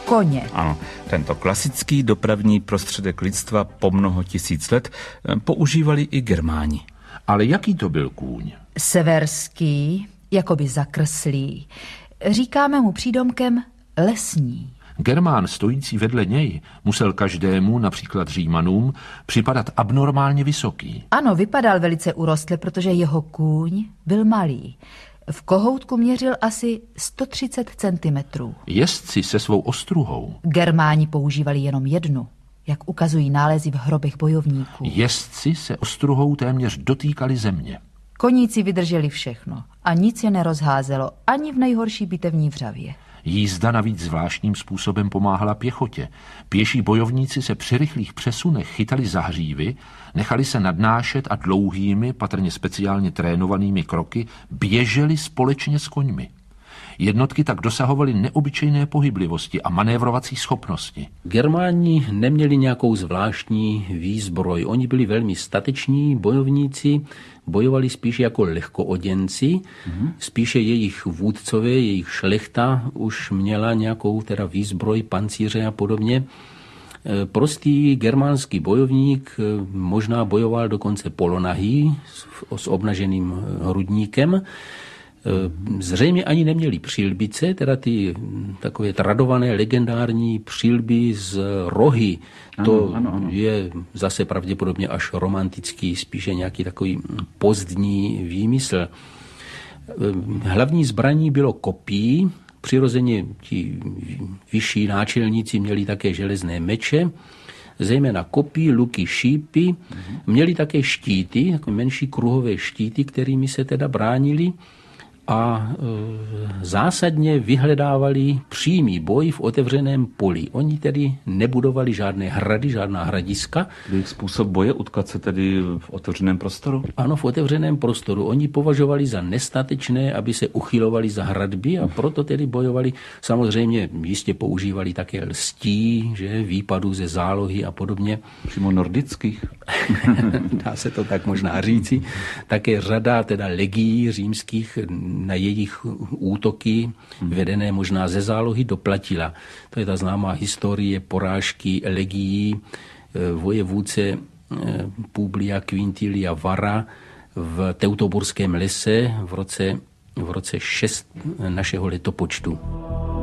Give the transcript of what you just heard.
koně. Ano, tento klasický dopravní prostředek lidstva po mnoho tisíc let používali i Germáni. Ale jaký to byl kůň? Severský, jakoby zakrslý. Říkáme mu přídomkem lesní. Germán stojící vedle něj musel každému, například Římanům, připadat abnormálně vysoký. Ano, vypadal velice urostle, protože jeho kůň byl malý. V kohoutku měřil asi 130 centimetrů. Jezdci se svou ostruhou. Germáni používali jenom jednu, jak ukazují nálezy v hrobech bojovníků. Jezdci se ostruhou téměř dotýkali země. Koníci vydrželi všechno a nic je nerozházelo ani v nejhorší bitevní vřavě. Jízda navíc zvláštním způsobem pomáhala pěchotě. Pěší bojovníci se při rychlých přesunech chytali za hřívy, nechali se nadnášet a dlouhými, patrně speciálně trénovanými kroky běželi společně s koňmi. Jednotky tak dosahovaly neobyčejné pohyblivosti a manévrovací schopnosti. Germáni neměli nějakou zvláštní výzbroj. Oni byli velmi stateční bojovníci, bojovali spíše jako lehkooděnci, spíše jejich vůdcové, jejich šlechta už měla nějakou teda výzbroj, pancíře a podobně. Prostý germánský bojovník možná bojoval dokonce polonahý s obnaženým hrudníkem. Zřejmě ani neměli přilbice, teda ty takové tradované legendární přilby z rohy. To ano. Je zase pravděpodobně až romantický, spíše nějaký takový pozdní výmysl. Hlavní zbraní bylo kopí, přirozeně ti vyšší náčelníci měli také železné meče, zejména kopí, luky, šípy, měli také štíty, jako menší kruhové štíty, kterými se teda bránili, a zásadně vyhledávali přímý boj v otevřeném poli. Oni tedy nebudovali žádné hrady, žádná hradiska. Jejich způsob boje utkat se tedy v otevřeném prostoru? Ano, v otevřeném prostoru. Oni považovali za nestatečné, aby se uchylovali za hradby a proto tedy bojovali. Samozřejmě jistě používali také lstí, že, výpadů ze zálohy a podobně. Přímo nordických. Dá se to tak možná říci. Také řada teda legií římských na jejich útoky, vedené možná ze zálohy, doplatila. To je ta známá historie porážky legií vojevůdce Publia Quintilia Vara v Teutoburském lese v roce 6 našeho letopočtu.